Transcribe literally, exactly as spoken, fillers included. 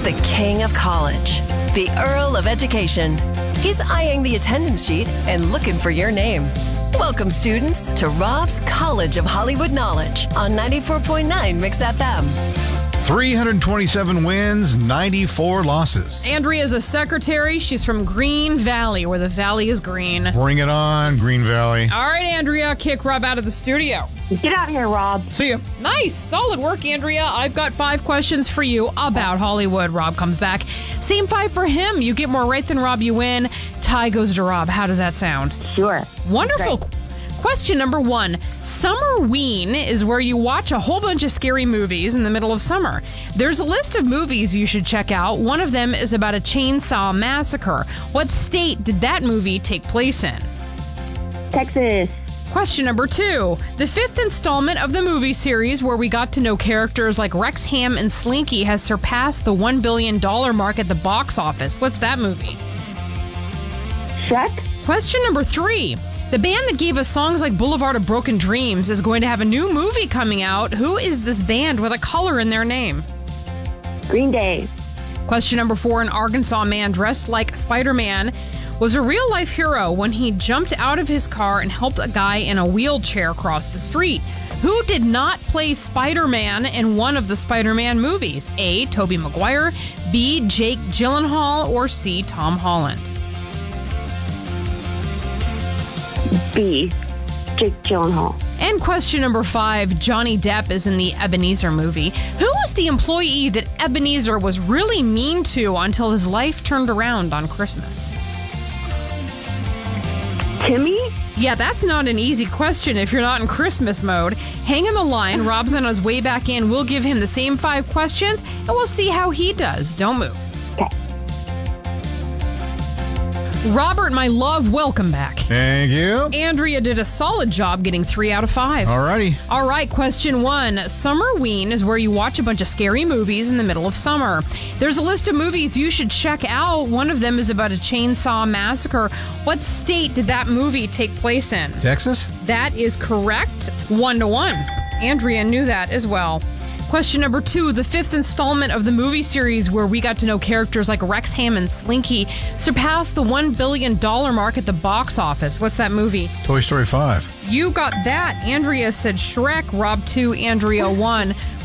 the king of college, the Earl of Education. He's eyeing the attendance sheet and looking for your name. Welcome, students, to Rob's College of Hollywood Knowledge on ninety-four point nine Mix F M. three hundred twenty-seven wins, ninety-four losses. Andrea's a secretary. She's from Green Valley, where the valley is green. Bring it on, Green Valley. All right, Andrea, kick Rob out of the studio. Get out here, Rob. See ya. Nice. Solid work, Andrea. I've got five questions for you about Hollywood. Rob comes back. Same five for him. You get more right than Rob, you win. Tie goes to Rob. How does that sound? Sure. Wonderful. Great. Question number one. Summerween is where you watch a whole bunch of scary movies in the middle of summer. There's a list of movies you should check out. One of them is about a chainsaw massacre. What state did that movie take place in? Texas. Question number two. The fifth installment of the movie series where we got to know characters like Rex Ham and Slinky has surpassed the one billion dollars mark at the box office. What's that movie? Shrek. Question number three. The band that gave us songs like Boulevard of Broken Dreams is going to have a new movie coming out. Who is this band with a color in their name? Green Day. Question number four. An Arkansas man dressed like Spider-Man was a real-life hero when he jumped out of his car and helped a guy in a wheelchair cross the street. Who did not play Spider-Man in one of the Spider-Man movies? A. Tobey Maguire, B. Jake Gyllenhaal, or C. Tom Holland? B. Jake Gyllenhaal. And question number five, Johnny Depp is in the Ebenezer movie. Who was the employee that Ebenezer was really mean to until his life turned around on Christmas? Timmy? Yeah, that's not an easy question if you're not in Christmas mode. Hang on the line. Rob's on his way back in. We'll give him the same five questions, and we'll see how he does. Don't move. Okay. Robert, my love, welcome back. Thank you. Andrea did a solid job getting three out of five. Alrighty. All right, question one. Summerween is where you watch a bunch of scary movies in the middle of summer. There's a list of movies you should check out. One of them is about a chainsaw massacre. What state did that movie take place in? Texas? That is correct. One to one. Andrea knew that as well. Question number two, the fifth installment of the movie series where we got to know characters like Rex Ham and Slinky surpassed the one billion dollars mark at the box office. What's that movie? Toy Story five. You got that. Andrea said Shrek. Rob two, Andrea one.